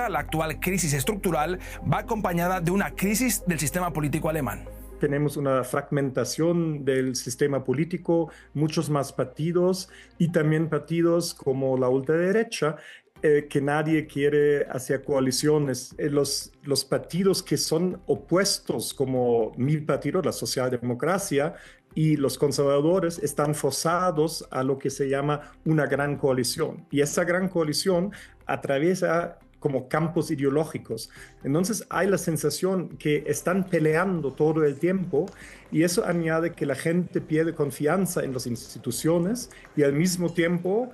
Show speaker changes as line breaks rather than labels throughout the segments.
esta, la actual crisis estructural, va acompañada de una crisis del sistema político alemán.
Tenemos una fragmentación del sistema político, muchos más partidos y también partidos como la ultraderecha, que nadie quiere hacer coaliciones. Los partidos que son opuestos, como mi partido, la socialdemocracia, y los conservadores están forzados a lo que se llama una gran coalición. Y esa gran coalición atraviesa como campos ideológicos. Entonces hay la sensación que están peleando todo el tiempo y eso añade que la gente pierde confianza en las instituciones y al mismo tiempo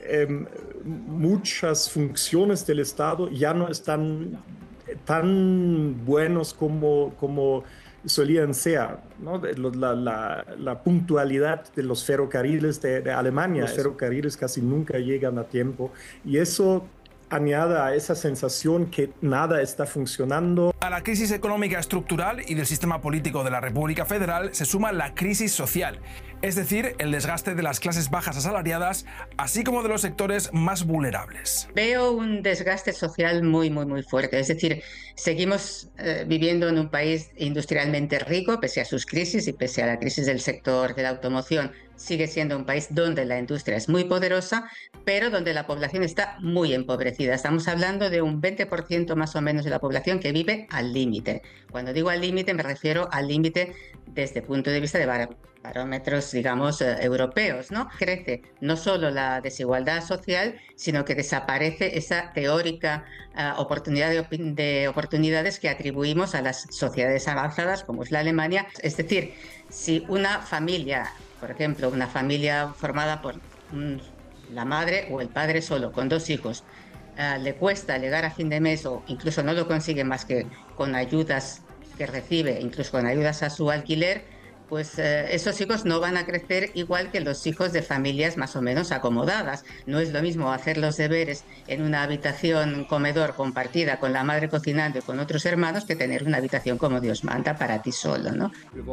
muchas funciones del Estado ya no están tan buenos como solían ser, ¿no? La puntualidad de los ferrocarriles de Alemania, los ferrocarriles casi nunca llegan a tiempo y eso añade a esa sensación que nada está funcionando.
A la crisis económica estructural y del sistema político de la República Federal se suma la crisis social, es decir, el desgaste de las clases bajas asalariadas, así como de los sectores más vulnerables.
Veo un desgaste social muy fuerte, es decir, seguimos viviendo en un país industrialmente rico, pese a sus crisis y pese a la crisis del sector de la automoción, sigue siendo un país donde la industria es muy poderosa, pero donde la población está muy empobrecida. Estamos hablando de un 20% más o menos de la población que vive al límite. Cuando digo al límite me refiero al límite desde el punto de vista de parámetros, digamos, europeos, ¿no? Crece no solo la desigualdad social, sino que desaparece esa teórica oportunidad de oportunidades que atribuimos a las sociedades avanzadas, como es la Alemania. Es decir, si una familia, por ejemplo, una familia formada por la madre o el padre solo, con 2 hijos, le cuesta llegar a fin de mes o incluso no lo consigue más que con ayudas que recibe, incluso con ayudas a su alquiler, pues esos hijos no van a crecer igual que los hijos de familias más o menos acomodadas. No es lo mismo hacer los deberes en una habitación comedor compartida con la madre cocinando y con otros hermanos que tener una habitación como Dios manda para ti solo, ¿no?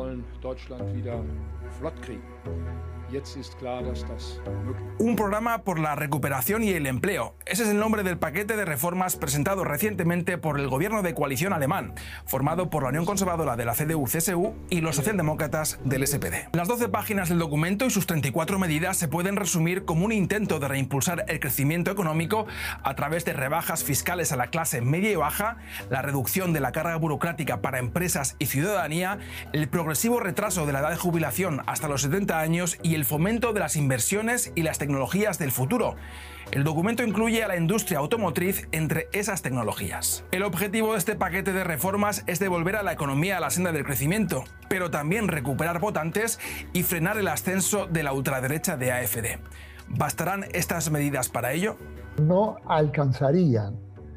Un programa por la recuperación y el empleo. Ese es el nombre del paquete de reformas presentado recientemente por el gobierno de coalición alemán, formado por la Unión Conservadora de la CDU-CSU y los socialdemócratas del SPD. Las 12 páginas del documento y sus 34 medidas se pueden resumir como un intento de reimpulsar el crecimiento económico a través de rebajas fiscales a la clase media y baja, la reducción de la carga burocrática para empresas y ciudadanía, el progresivo retraso de la edad de jubilación hasta los 70 años y el fomento de las inversiones y las tecnologías del futuro. El documento incluye a la industria automotriz entre esas tecnologías. El objetivo de este paquete de reformas es devolver a la economía a la senda del crecimiento, pero también recuperar votantes y frenar el ascenso de la ultraderecha de AfD. ¿Bastarán estas medidas para ello?
No alcanzarían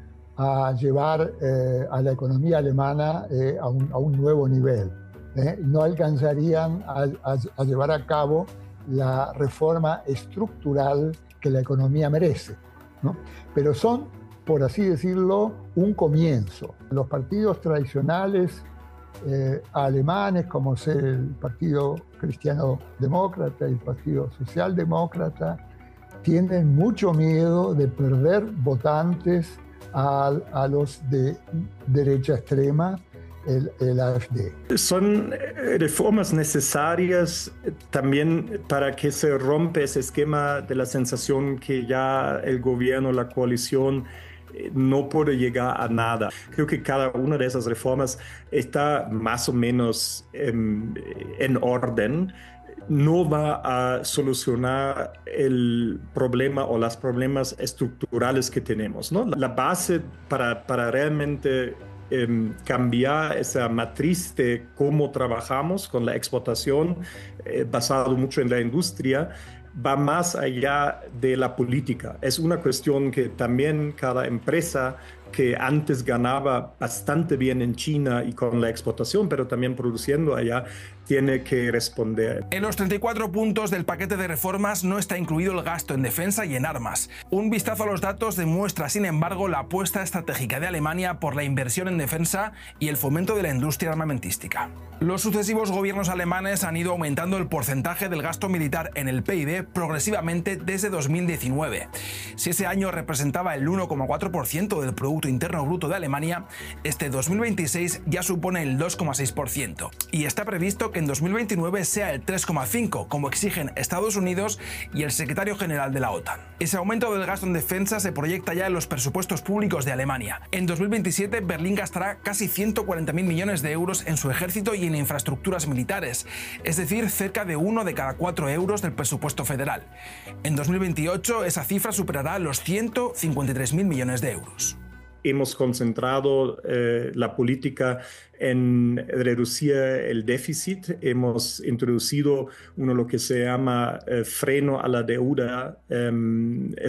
a llevar a la economía alemana a un nuevo nivel. No alcanzarían a llevar a cabo la reforma estructural que la economía merece, ¿no? Pero son, por así decirlo, un comienzo. Los partidos tradicionales alemanes, como es el Partido Cristiano Demócrata y el Partido Socialdemócrata, tienen mucho miedo de perder votantes a los de derecha extrema, el AfD.
Son reformas necesarias también para que se rompe ese esquema de la sensación que ya el gobierno, la coalición, no puede llegar a nada. Creo que cada una de esas reformas está más o menos en orden. No va a solucionar el problema o los problemas estructurales que tenemos, ¿no? La base para realmente cambiar esa matriz de cómo trabajamos con la exportación, basado mucho en la industria, va más allá de la política. Es una cuestión que también cada empresa que antes ganaba bastante bien en China y con la exportación, pero también produciendo allá, tiene que responder.
En los 34 puntos del paquete de reformas no está incluido el gasto en defensa y en armas. Un vistazo a los datos demuestra, sin embargo, la apuesta estratégica de Alemania por la inversión en defensa y el fomento de la industria armamentística. Los sucesivos gobiernos alemanes han ido aumentando el porcentaje del gasto militar en el PIB progresivamente desde 2019. Si ese año representaba el 1,4% del Producto Producto Interno Bruto de Alemania, este 2026 ya supone el 2,6%. Y está previsto que en 2029 sea el 3,5%, como exigen Estados Unidos y el secretario general de la OTAN. Ese aumento del gasto en defensa se proyecta ya en los presupuestos públicos de Alemania. En 2027, Berlín gastará casi 140.000 millones de euros en su ejército y en infraestructuras militares, es decir, cerca de 1 de cada 4 euros del presupuesto federal. En 2028, esa cifra superará los 153.000 millones de euros.
Hemos concentrado la política en reducir el déficit. Hemos introducido lo que se llama freno a la deuda.